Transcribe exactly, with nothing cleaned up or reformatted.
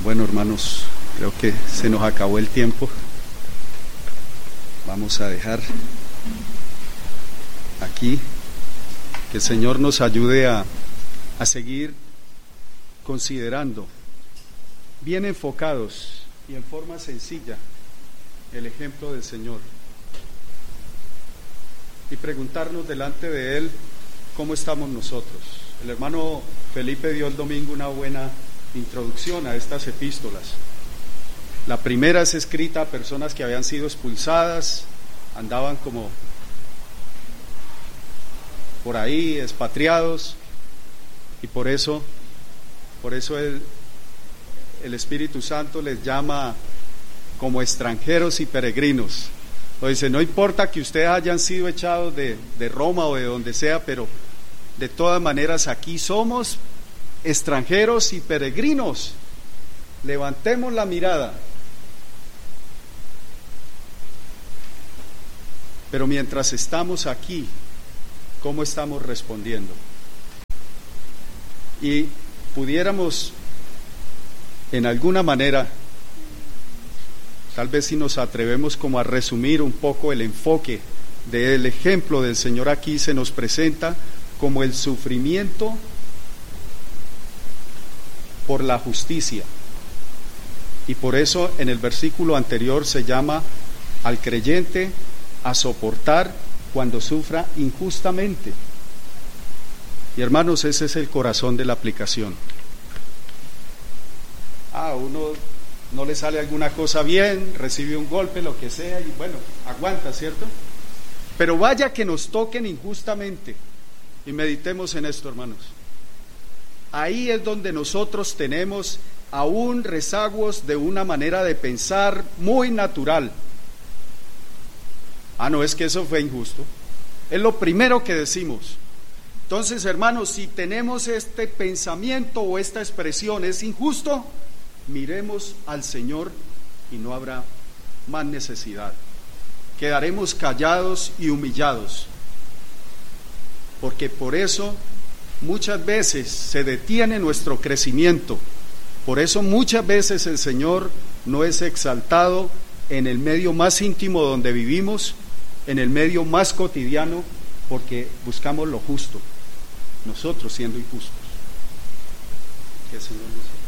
Bueno, hermanos, creo que se nos acabó el tiempo. Vamos a dejar aquí que el Señor nos ayude a, a seguir considerando, bien enfocados y en forma sencilla, el ejemplo del Señor, y preguntarnos delante de Él cómo estamos nosotros. El hermano Felipe dio el domingo una buena introducción a estas epístolas. La primera es escrita a personas que habían sido expulsadas, andaban como por ahí expatriados, y por eso por eso el, el Espíritu Santo les llama como extranjeros y peregrinos. O dice, no importa que ustedes hayan sido echados de, de Roma o de donde sea, pero de todas maneras aquí somos extranjeros y peregrinos. Levantemos la mirada. Pero mientras estamos aquí, ¿cómo estamos respondiendo? Y pudiéramos, en alguna manera, tal vez si nos atrevemos como a resumir un poco el enfoque del ejemplo del Señor, aquí se nos presenta como el sufrimiento por la justicia. Y por eso en el versículo anterior se llama al creyente a soportar cuando sufra injustamente. Y hermanos, ese es el corazón de la aplicación. Ah, uno no le sale alguna cosa bien, recibe un golpe, lo que sea, y bueno, aguanta, ¿cierto? Pero vaya que nos toquen injustamente, y meditemos en esto, hermanos. Ahí es donde nosotros tenemos aún rezagos de una manera de pensar muy natural. Ah, no, es que eso fue injusto. Es lo primero que decimos. Entonces, hermanos, si tenemos este pensamiento o esta expresión, ¿es injusto? Miremos al Señor y no habrá más necesidad. Quedaremos callados y humillados, porque por eso muchas veces se detiene nuestro crecimiento. Por eso muchas veces el Señor no es exaltado en el medio más íntimo donde vivimos, en el medio más cotidiano, porque buscamos lo justo, nosotros siendo injustos. Que el Señor nos